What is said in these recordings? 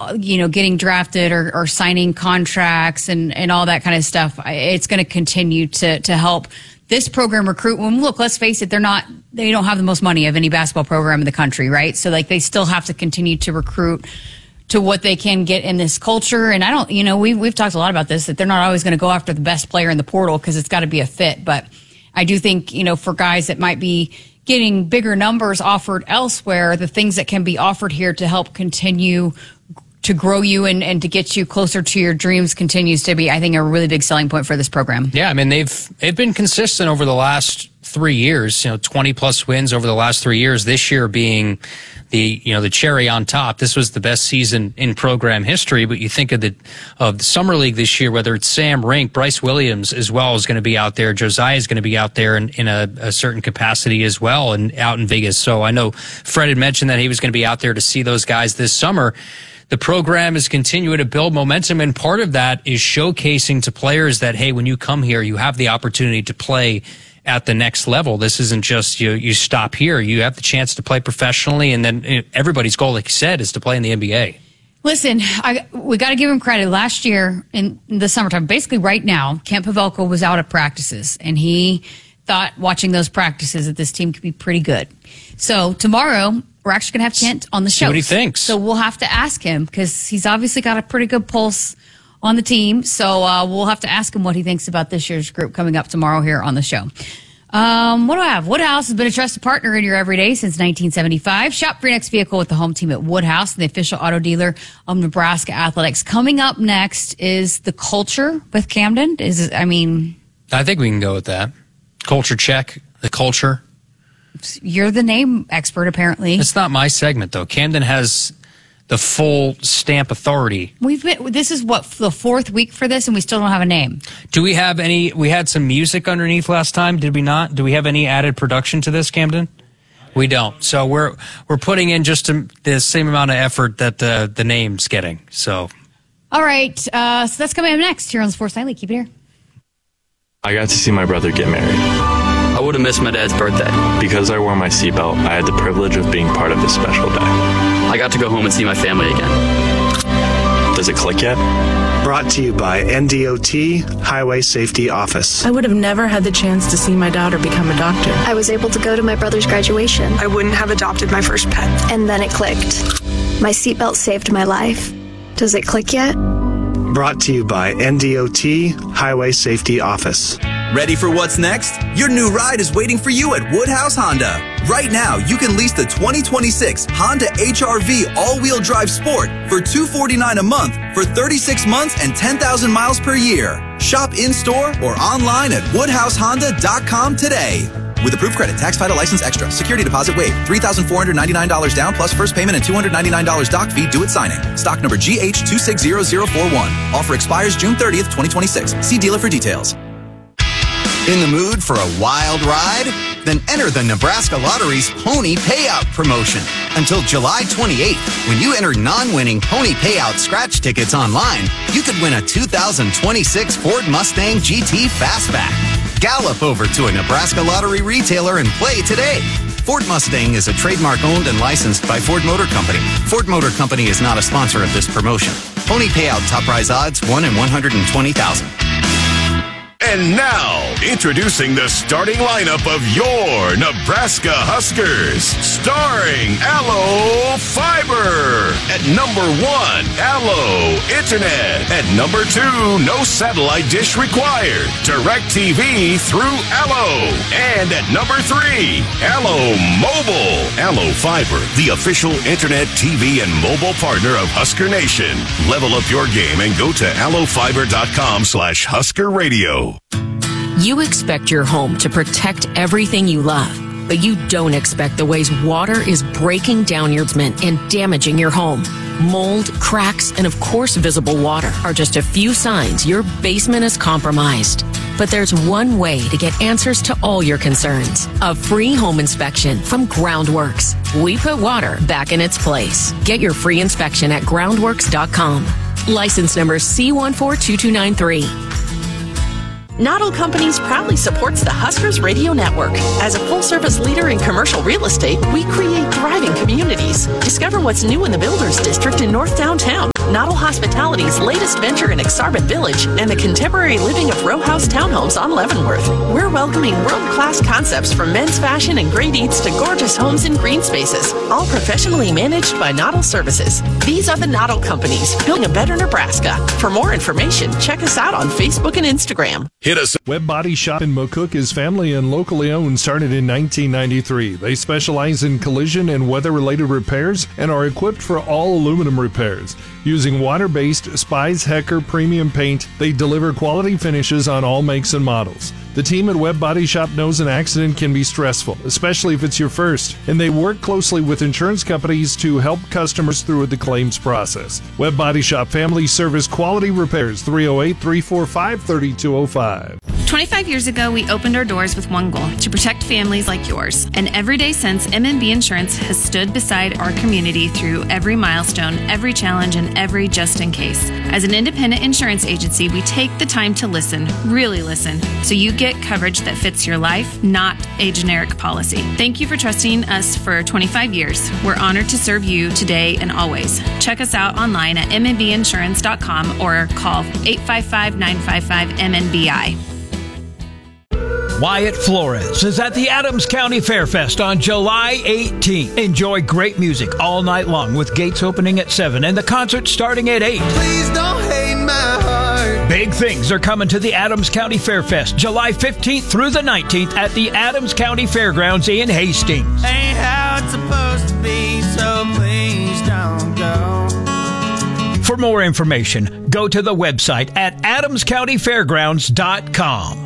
getting drafted or signing contracts and all that kind of stuff, it's going to continue to help this program recruit. When look, let's face it, they don't have the most money of any basketball program in the country, right? So like they still have to continue to recruit to what they can get in this culture. And I don't, we've talked a lot about this, that they're not always going to go after the best player in the portal because it's got to be a fit. But I do think, for guys that might be getting bigger numbers offered elsewhere, the things that can be offered here to help continue to grow you and to get you closer to your dreams continues to be, I think, a really big selling point for this program. Yeah, I mean, they've been consistent over the last 3 years, 20 plus wins over the last 3 years, this year being the cherry on top. This was the best season in program history, but you think of the summer league this year, whether it's Sam Rink, Bryce Williams as well is going to be out there. Josiah is going to be out there in a certain capacity as well and out in Vegas. So I know Fred had mentioned that he was going to be out there to see those guys this summer. The program is continuing to build momentum, and part of that is showcasing to players that, hey, when you come here, you have the opportunity to play at the next level. This isn't just you stop here. You have the chance to play professionally, and then everybody's goal, like you said, is to play in the NBA. Listen, we got to give him credit. Last year in the summertime, basically right now, Kent Pavelko was out at practices, and he thought watching those practices that this team could be pretty good. So tomorrow, we're actually going to have Kent on the show. See what he thinks. So we'll have to ask him because he's obviously got a pretty good pulse on the team. So we'll have to ask him what he thinks about this year's group coming up tomorrow here on the show. What do I have? Woodhouse has been a trusted partner in your everyday since 1975. Shop for your next vehicle with the home team at Woodhouse, the official auto dealer of Nebraska Athletics. Coming up next is the culture with Camden. I think we can go with that. Culture check, the culture. You're the name expert, apparently. It's not my segment, though. Camden has the full stamp authority. This is the fourth week for this, and we still don't have a name. Do we have any? We had some music underneath last time, did we not? Do we have any added production to this, Camden? We don't. So we're putting in just the same amount of effort that the name's getting. So, all right. So that's coming up next here on the Sports Nightly. Keep it here. I got to see my brother get married. I would have missed my dad's birthday. Because I wore my seatbelt, I had the privilege of being part of this special day. I got to go home and see my family again. Does it click yet? Brought to you by NDOT Highway Safety Office. I would have never had the chance to see my daughter become a doctor. I was able to go to my brother's graduation. I wouldn't have adopted my first pet. And then it clicked. My seatbelt saved my life. Does it click yet? Brought to you by NDOT Highway Safety Office. Ready for what's next? Your new ride is waiting for you at Woodhouse Honda. Right now, you can lease the 2026 Honda HR-V all-wheel drive Sport for $249 a month for 36 months and 10,000 miles per year. Shop in-store or online at WoodhouseHonda.com today. With approved credit, tax, title, license extra, security deposit waived, $3,499 down plus first payment and $299 doc fee due at signing. Stock number GH260041. Offer expires June 30th, 2026. See dealer for details. In the mood for a wild ride? Then enter the Nebraska Lottery's Pony Payout promotion. Until July 28th, when you enter non-winning Pony Payout scratch tickets online, you could win a 2026 Ford Mustang GT Fastback. Gallop over to a Nebraska Lottery retailer and play today. Ford Mustang is a trademark owned and licensed by Ford Motor Company. Ford Motor Company is not a sponsor of this promotion. Pony Payout top prize odds 1 in 120,000. And now, introducing the starting lineup of your Nebraska Huskers. Starring Allo Fiber. At number 1, Allo Internet. At number 2, no satellite dish required. DirecTV through Allo. And at number 3, Allo Mobile. Allo Fiber, the official internet, TV, and mobile partner of Husker Nation. Level up your game and go to allofiber.com/Husker Radio. You expect your home to protect everything you love, but you don't expect the ways water is breaking down your basement and damaging your home. Mold, cracks, and of course visible water are just a few signs your basement is compromised. But there's one way to get answers to all your concerns. A free home inspection from Groundworks. We put water back in its place. Get your free inspection at groundworks.com. License number C142293. Noddle Companies proudly supports the Huskers Radio Network. As a full-service leader in commercial real estate, we create thriving communities. Discover what's new in the Builders District in North Downtown, Noddle Hospitality's latest venture in Exarban Village, and the contemporary living of row house townhomes on Leavenworth. We're welcoming world-class concepts from men's fashion and great eats to gorgeous homes and green spaces, all professionally managed by Noddle Services. These are the Noddle Companies, building a better Nebraska. For more information, check us out on Facebook and Instagram. Hit us. Webb Body Shop in McCook is family and locally owned, started in 1993. They specialize in collision and weather-related repairs and are equipped for all aluminum repairs. Using water-based Spies Hecker premium paint, they deliver quality finishes on all makes and models. The team at Webb Body Shop knows an accident can be stressful, especially if it's your first, and they work closely with insurance companies to help customers through the claims process. Webb Body Shop Family Service Quality Repairs, 308-345-3205. 25 years ago, we opened our doors with one goal, to protect families like yours. And every day since, M&B Insurance has stood beside our community through every milestone, every challenge, and every just in case. As an independent insurance agency, we take the time to listen, really listen, so you get coverage that fits your life, not a generic policy. Thank you for trusting us for 25 years. We're honored to serve you today and always. Check us out online at mnbinsurance.com or call 855-955-MNBI. Wyatt Flores is at the Adams County Fair Fest on July 18th. Enjoy great music all night long with gates opening at 7 and the concert starting at 8. Please don't hate my heart. Big things are coming to the Adams County Fair Fest July 15th through the 19th at the Adams County Fairgrounds in Hastings. Ain't how it's supposed to be, so please don't go. For more information, go to the website at adamscountyfairgrounds.com.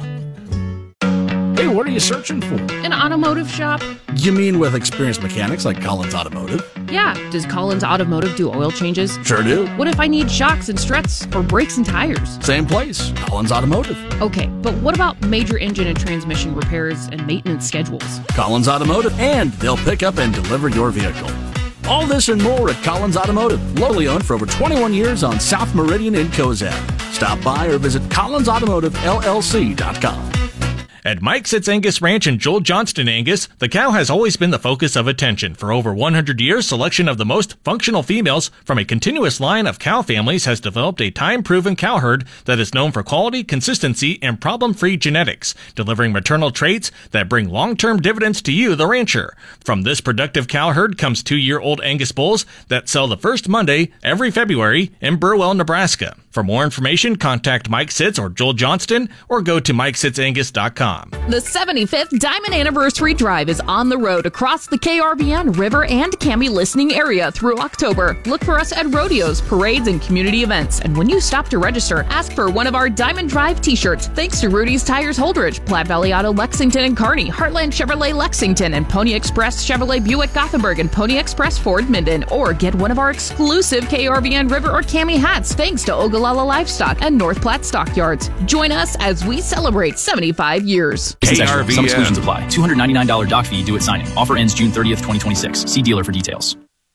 Hey, what are you searching for? An automotive shop. You mean with experienced mechanics like Collins Automotive? Yeah. Does Collins Automotive do oil changes? Sure do. What if I need shocks and struts or brakes and tires? Same place, Collins Automotive. Okay, but what about major engine and transmission repairs and maintenance schedules? Collins Automotive, and they'll pick up and deliver your vehicle. All this and more at Collins Automotive, locally owned for over 21 years on South Meridian in Cozad. Stop by or visit collinsautomotivellc.com. At Mike Sitz Angus Ranch and Joel Johnston Angus, the cow has always been the focus of attention. For over 100 years, selection of the most functional females from a continuous line of cow families has developed a time-proven cow herd that is known for quality, consistency, and problem-free genetics, delivering maternal traits that bring long-term dividends to you, the rancher. From this productive cow herd comes 2-year-old Angus bulls that sell the first Monday every February in Burwell, Nebraska. For more information, contact Mike Sitz or Joel Johnston or go to MikeSitzAngus.com. The 75th Diamond Anniversary Drive is on the road across the KRVN River and Cami listening area through October. Look for us at rodeos, parades, and community events. And when you stop to register, ask for one of our Diamond Drive t-shirts. Thanks to Rudy's Tires Holdridge, Platte Valley Auto Lexington and Kearney, Heartland Chevrolet Lexington, and Pony Express Chevrolet Buick Gothenburg, and Pony Express Ford Minden. Or get one of our exclusive KRVN River or Cami hats thanks to Ogallala Livestock and North Platte Stockyards. Join us as we celebrate 75 years. KRVN. Some exclusions apply. $299 doc fee due at signing. Offer ends June 30th, 2026. See dealer for details.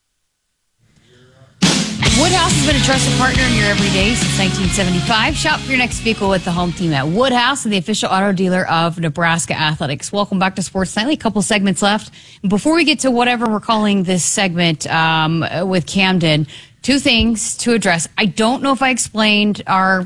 Woodhouse has been a trusted partner in your everyday since 1975. Shop for your next vehicle with the home team at Woodhouse, the official auto dealer of Nebraska Athletics. Welcome back to Sports Nightly. A couple segments left. Before we get to whatever we're calling this segment with Camden, two things to address. I don't know if I explained our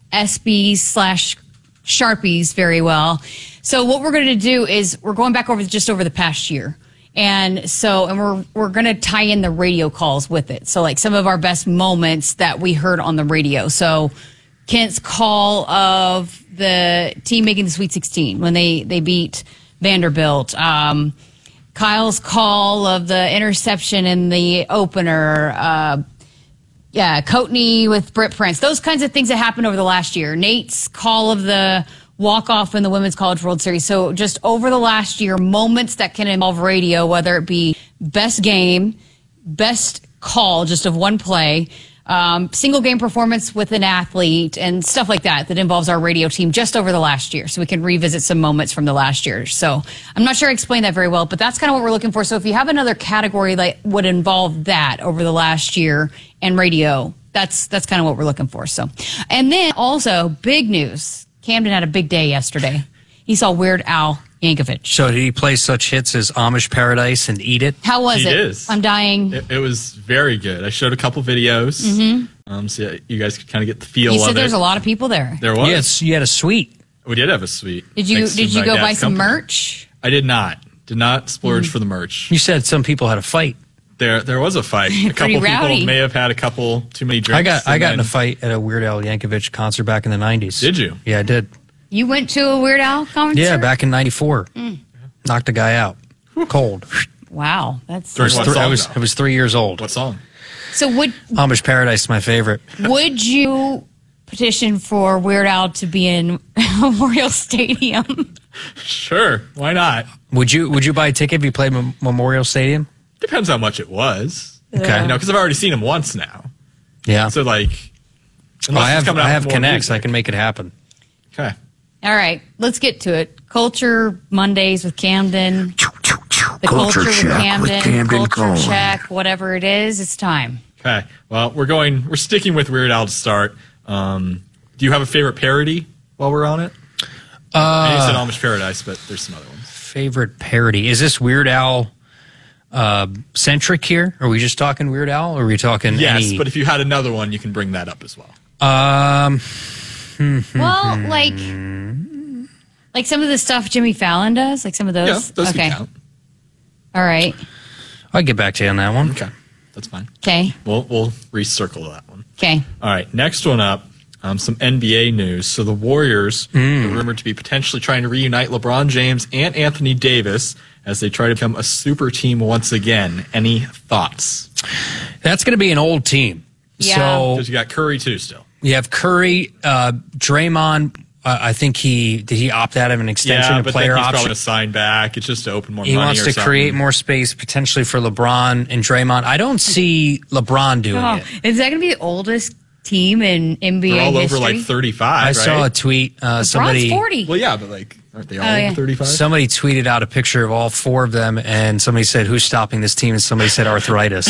SBs/Sharpies very well. So what we're going to do is we're going back over the past year. And we're going to tie in the radio calls with it. So like some of our best moments that we heard on the radio. So Kent's call of the team making the Sweet 16 when they beat Vanderbilt. Kyle's call of the interception in the opener. Coatney with Britt Prince. Those kinds of things that happened over the last year. Nate's call of the walk-off in the Women's College World Series. So just over the last year, moments that can involve radio, whether it be best game, best call just of one play, single game performance with an athlete, and stuff like that involves our radio team just over the last year. So we can revisit some moments from the last year. So I'm not sure I explained that very well, but that's kind of what we're looking for. So if you have another category that would involve that over the last year and radio, that's kind of what we're looking for. So, and then also big news Camden had a big day yesterday. He saw Weird Al Yankovic. So did he play such hits as Amish Paradise and Eat It? How was He it? is. I'm dying. It was very good. I showed a couple videos, so you guys could kind of get the feel You of said it. there's a lot of people there. There was. You had a suite. We did have a suite. Did you Thanks to my go dad's buy some company. merch? I did not. Did not splurge for the merch. You said some people had a fight. There was a fight. A couple rowdy. people may have had a couple too many drinks. I got in a fight at a Weird Al Yankovic concert back in the 90s. Did you? Yeah, I did. You went to a Weird Al concert? Yeah, back in 94. Knocked a guy out. Cold. Wow, that's During what song, I was 3 years old. What song? so. Amish Paradise is my favorite. Would you petition for Weird Al to be in Memorial Stadium? Sure, why not? Would you buy a ticket if you played Memorial Stadium? Depends how much it was. Okay. Because I've already seen him once now. Yeah. So I have connects. I can make it happen. Okay. All right, let's get to it. Culture Mondays with Camden. The Culture Culture Check with with Camden. Camden Culture Cole. Check, whatever it is, it's time. Okay. Well, we're sticking with Weird Al to start. Do you have a favorite parody while we're on it? I said Amish Paradise, but there's some other ones. Favorite parody. Is this Weird Al centric here? Are we just talking Weird Al, or are we talking Yes, but if you had another one, you can bring that up as well. Well, like some of the stuff Jimmy Fallon does, like some of those. Yeah, those okay. can count. All right. I'll get back to you on that one. Okay, that's fine. Okay. We'll recircle that one. Okay. All right, next one up. Some NBA news. So the Warriors are rumored to be potentially trying to reunite LeBron James and Anthony Davis as they try to become a super team once again. Any thoughts? That's going to be an old team. Yeah. So Because you got Curry too still. you have Curry, Draymond. I think did he opt out of an extension, Yeah, a but player then he's option? probably going to sign back. It's just to open more He money wants or to something. create more space potentially for LeBron and Draymond. I don't see LeBron doing Oh, it. is that going to be the oldest team in NBA They're all history? over like 35, I right? saw a tweet. Somebody 40. Well, yeah, but like, aren't they all Oh, yeah. over 35? Somebody tweeted out a picture of all four of them, and somebody said, "Who's stopping this team?" And somebody said, "Arthritis."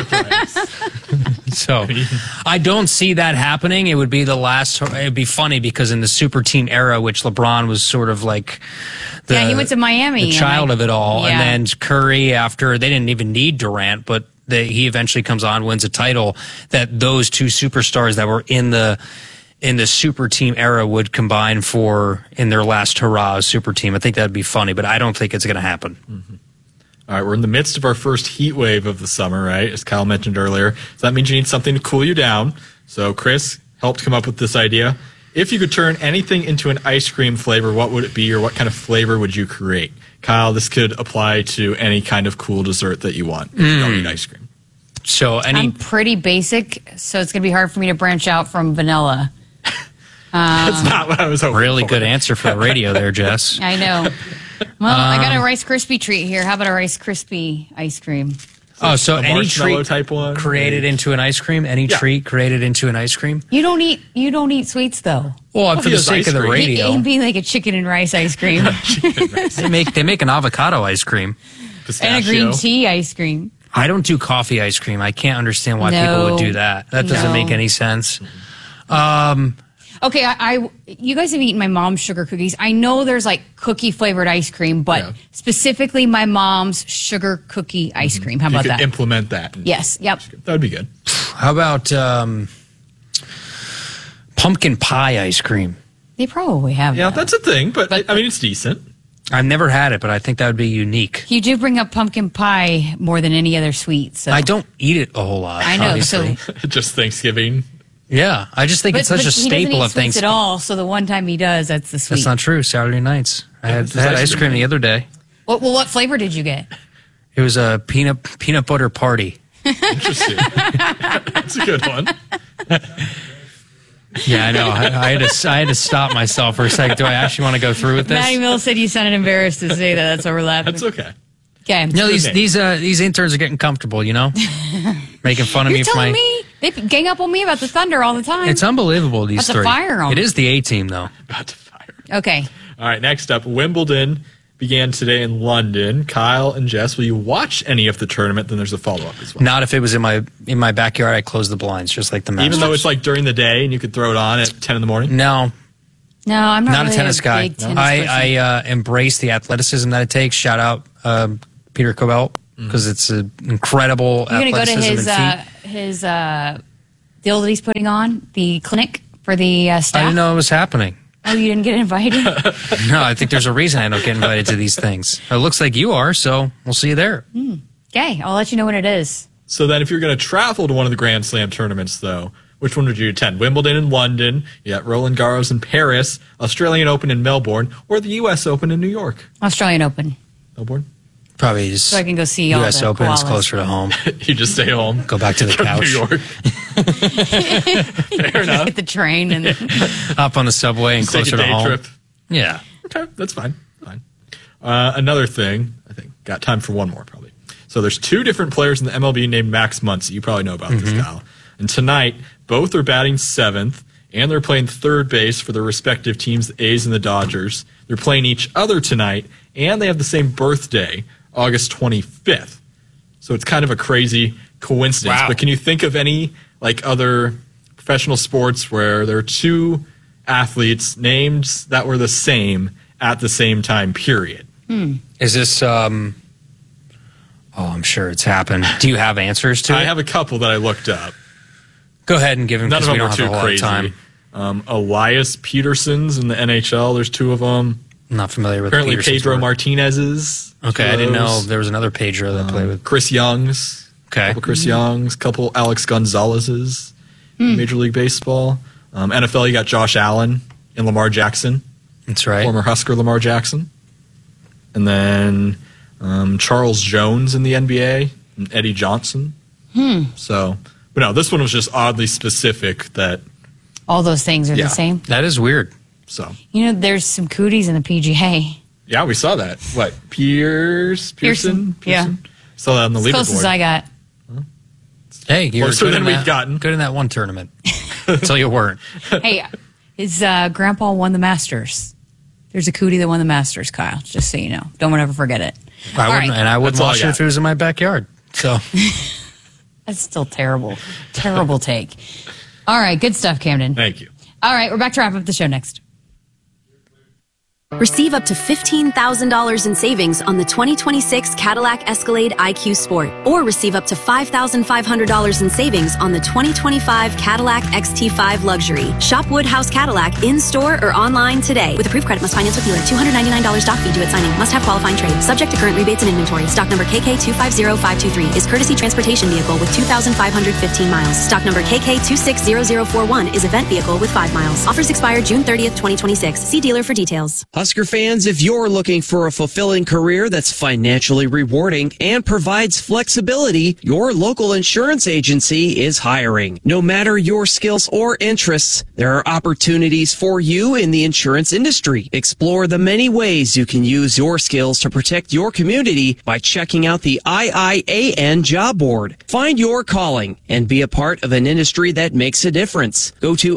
So, I don't see that happening. It would be the last. It'd be funny because in the super team era, which LeBron was sort of like, Yeah, he went to Miami. the child of it all, Yeah. and then Curry after they didn't even need Durant, but he eventually comes on, wins a title. That those two superstars that were in the super team era would combine for in their last hurrah as super team. I think that'd be funny, but I don't think it's going to happen. Mm-hmm. All right, we're in the midst of our first heat wave of the summer, right? As Kyle mentioned earlier. So that means you need something to cool you down. So Chris helped come up with this idea. If you could turn anything into an ice cream flavor, what would it be, or what kind of flavor would you create? Kyle, this could apply to any kind of cool dessert that you want. You don't need ice cream. So I'm pretty basic, so it's going to be hard for me to branch out from vanilla. That's not what I was hoping Really for. good answer for the radio there, Jess. I know. Well, I got a Rice Krispie treat here. How about a Rice Krispie ice cream? Oh, so A any marshmallow treat type one? created into an ice cream? Any treat created into an ice cream? You don't eat sweets though. Well, for he the has sake ice of the cream. radio, It'd be like a chicken and rice ice cream they make an avocado ice cream. and a green tea ice cream. I don't do coffee ice cream. I can't understand why people No. would do that. That doesn't No. make any sense. Okay, you guys have eaten my mom's sugar cookies. I know there's like cookie flavored ice cream, but specifically my mom's sugar cookie ice cream. How You about could that? implement that. Yes. Yep. That would be good. How about pumpkin pie ice cream? They probably have. Yeah, that. that's a thing, but I mean, it's decent. I've never had it, but I think that would be unique. You do bring up pumpkin pie more than any other sweet. So I don't eat it a whole lot. I know. Obviously. So Just Thanksgiving. Yeah, I just think it's such a he doesn't staple eat of sweets at Thanksgiving. all. So the one time he does, that's the sweet. That's not true. Saturday nights, I had It's ice ice cream cream. the other day. What flavor did you get? It was a peanut butter party. Interesting. That's a good one. Yeah, I know. I had to stop myself for a second. Do I actually want to go through with this? Maddie Mills said you sounded embarrassed to say that. That's overlapping. That's okay. Okay. No, these interns are getting comfortable, you know, making fun of You're me for telling my. me they gang up on me about the Thunder all the time. It's unbelievable. These About to three. fire 'em. It is the A team though. About to fire. Okay. All right, next up, Wimbledon began today in London. Kyle and Jess, will you watch any of the tournament? Then there's a follow-up as well. Not if it was in my backyard. I closed the blinds, just like the Masters. Even though it's like during the day and you could throw it on at 10 in the morning? No, No, I'm not really a tennis guy. big tennis I embrace the athleticism that it takes. Shout out Peter Cobell, because it's an incredible You're going to go to athleticism his deal that he's putting on, the clinic for the staff? I didn't know it was happening. Oh, you didn't get invited? No, I think there's a reason I don't get invited to these things. It looks like you are, so we'll see you there. Okay, I'll let you know when it is. So then if you're going to travel to one of the Grand Slam tournaments, though, which one would you attend? Wimbledon in London, you got Roland Garros in Paris, Australian Open in Melbourne, or the U.S. Open in New York? Australian Open. Melbourne? Probably just so I can go see all the U.S. Open is koalas. closer to home. You just stay home. Go back to the Go couch. New York. Fair enough. Get the train and Hop on the subway and Just take closer a to day home. trip. Yeah. Okay, that's fine. Another thing, I think, got time for one more probably. So there's two different players in the MLB named Max Muncy. You probably know about this, Kyle. And tonight, both are batting seventh, and they're playing third base for their respective teams, the A's and the Dodgers. They're playing each other tonight, and they have the same birthday, August 25th. So it's kind of a crazy coincidence. Wow. But can you think of any other professional sports where there are two athletes named that were the same at the same time, period? Is this I'm sure it's happened. Do you have answers to it? I have a couple that I looked up. Go ahead and give them, None of because we them don't are have a too whole lot of crazy. time. Elias Petersons in the NHL. There's two of them. I'm not familiar with Apparently Peterson's Pedro work. Martinez's. Okay, I didn't know there was another Pedro that played with. Chris Young's. Okay. Couple Chris Young's. Couple Alex Gonzalez's. in Major League Baseball. NFL, you got Josh Allen and Lamar Jackson. That's right. Former Husker Lamar Jackson. And then Charles Jones in the NBA and Eddie Johnson. So, but no, this one was just oddly specific that all those things are Yeah. the same. That is weird. So, You know, there's some cooties in the PGA. yeah, we saw that. What? Pearson? Yeah. Saw that on the As close leaderboard. as I got. Hey, you're Closer good than in we've that- gotten. Good in that one tournament. Until you weren't. Hey, his grandpa won the Masters. There's a cootie that won the Masters, Kyle, just so you know. Don't ever forget it. I All wouldn't, right. and I wouldn't That's all watch I it got. if it was in my backyard. So That's still terrible. Terrible take. All right, good stuff, Camden. Thank you. All right, we're back to wrap up the show next. Receive up to $15,000 in savings on the 2026 Cadillac Escalade IQ Sport, or receive up to $5,500 in savings on the 2025 Cadillac XT5 Luxury. Shop Woodhouse Cadillac in-store or online today. With approved credit, must finance with dealer. $299 doc fee due at signing. Must have qualifying trade. Subject to current rebates and inventory. Stock number KK250523 is courtesy transportation vehicle with 2,515 miles. Stock number KK260041 is event vehicle with 5 miles. Offers expire June 30th, 2026. See dealer for details. Husker fans, if you're looking for a fulfilling career that's financially rewarding and provides flexibility, your local insurance agency is hiring. No matter your skills or interests, there are opportunities for you in the insurance industry. Explore the many ways you can use your skills to protect your community by checking out the IIAN job board. Find your calling and be a part of an industry that makes a difference. Go to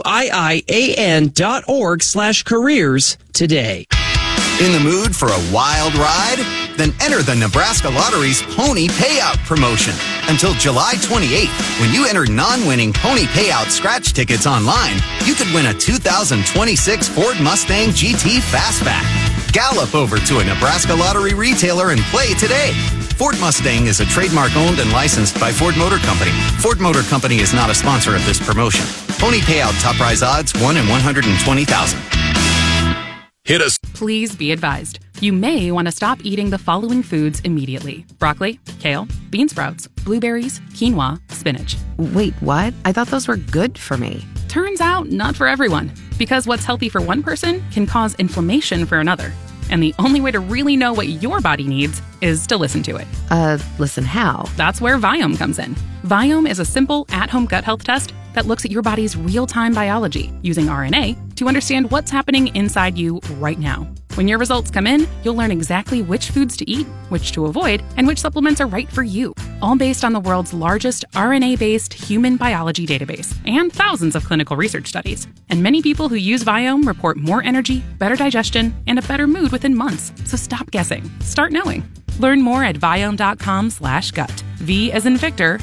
IIAN.org/careers today. In the mood for a wild ride? Then enter the Nebraska Lottery's Pony Payout promotion. Until July 28th, when you enter non-winning Pony Payout scratch tickets online, you could win a 2026 Ford Mustang GT Fastback. Gallop over to a Nebraska Lottery retailer and play today. Ford Mustang is a trademark owned and licensed by Ford Motor Company. Ford Motor Company is not a sponsor of this promotion. Pony Payout top prize odds 1 in 120,000. Hit us. Please be advised. You may want to stop eating the following foods immediately: broccoli, kale, bean sprouts, blueberries, quinoa, spinach. Wait, what? I thought those were good for me. Turns out, not for everyone. Because what's healthy for one person can cause inflammation for another. And the only way to really know what your body needs is to listen to it. Listen how? That's where Viome comes in. Viome is a simple, at-home gut health test that looks at your body's real-time biology using RNA to understand what's happening inside you right now. When your results come in, you'll learn exactly which foods to eat, which to avoid, and which supplements are right for you. All based on the world's largest RNA-based human biology database and thousands of clinical research studies. And many people who use Viome report more energy, better digestion, and a better mood within months. So stop guessing. Start knowing. Learn more at Viome.com/gut. V as in Victor,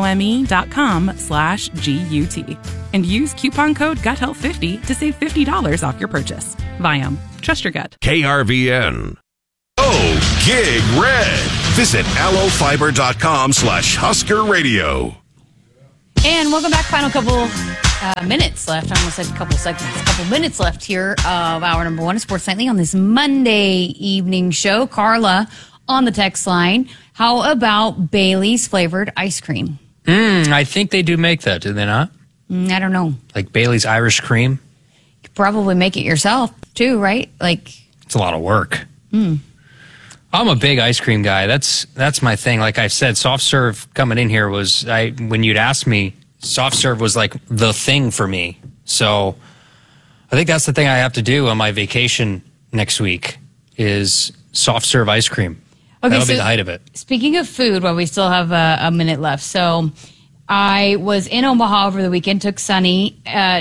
IOME.com/GUT. And use coupon code GUTHEALTH50 to save $50 off your purchase. Viome. Trust your gut. KRVN. Oh, Gig Red. Visit allofiber.com/Husker Radio. And welcome back. Final couple minutes left. I almost said a couple segments. A couple minutes left here of hour number 1 of Sports Nightly on this Monday evening show. Carla on the text line. How about Bailey's flavored ice cream? I think they do make that, do they not? I don't know. Like Bailey's Irish cream? You could probably make it yourself too, right? Like, it's a lot of work. I'm a big ice cream guy. That's my thing. Like I said, soft serve coming in here was, when you'd ask me, soft serve was like the thing for me. So I think that's the thing I have to do on my vacation next week is soft serve ice cream. Okay, that'll be so the height of it. Speaking of food, well, we still have a minute left. So I was in Omaha over the weekend, took Sunny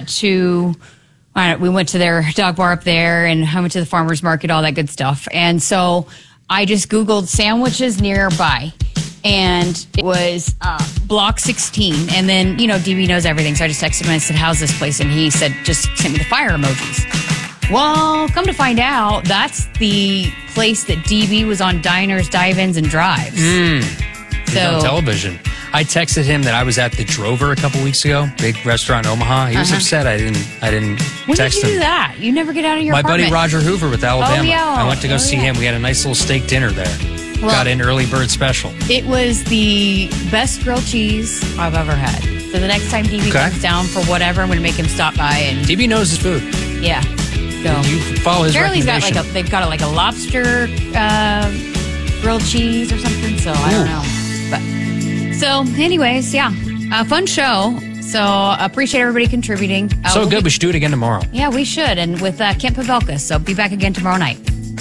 we went to their dog bar up there, and I went to the farmer's market, all that good stuff. And so I just Googled sandwiches nearby, and it was Block 16. And then, DB knows everything, so I just texted him and I said, how's this place? And he said, just send me the fire emojis. Well, come to find out, that's the place that DB was on Diners, Dive-Ins, and Drives. He's on television. I texted him that I was at the Drover a couple weeks ago, big restaurant in Omaha. He was upset I didn't When text did you him. do that? You never get out of your My apartment. buddy Roger Hoover with Alabama. Oh, yeah. I went to go see him. We had a nice little steak dinner there. Well, Got in early bird special. It was the best grilled cheese I've ever had. So the next time DB comes down for whatever, I'm going to make him stop by. And DB knows his food. Yeah. So you follow his apparently recommendation. they've got a lobster grilled cheese or something. So I don't know. But so, anyways, yeah, a fun show. So appreciate everybody contributing. So good. We should do it again tomorrow. Yeah, we should. And with Kent Pavelka. So be back again tomorrow night.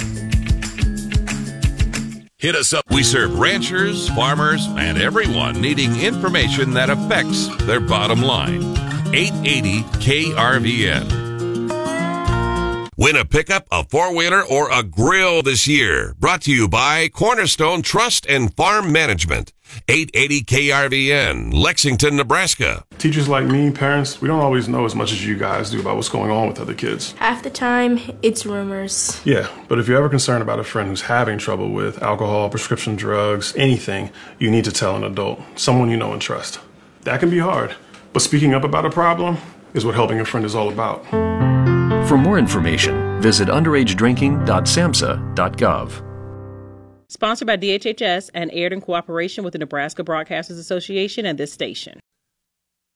Hit us up. We serve ranchers, farmers, and everyone needing information that affects their bottom line. 880 KRVN. Win a pickup, a four-wheeler, or a grill this year. Brought to you by Cornerstone Trust and Farm Management. 880 KRVN, Lexington, Nebraska. Teachers like me, parents, we don't always know as much as you guys do about what's going on with other kids. Half the time, it's rumors. Yeah, but if you're ever concerned about a friend who's having trouble with alcohol, prescription drugs, anything, you need to tell an adult, someone you know and trust. That can be hard, but speaking up about a problem is what helping a friend is all about. For more information, visit underagedrinking.samhsa.gov. Sponsored by DHHS and aired in cooperation with the Nebraska Broadcasters Association and this station.